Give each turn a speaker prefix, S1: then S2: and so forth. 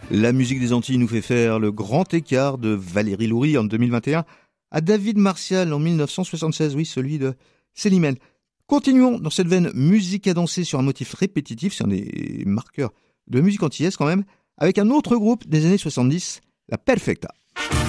S1: La musique des Antilles nous fait faire le grand écart de Valérie Loury en 2021 à David Martial en 1976, oui, celui de Célimène. Continuons dans cette veine musique à danser sur un motif répétitif, c'est un des marqueurs de musique antillaise quand même, avec un autre groupe des années 70, la Perfecta.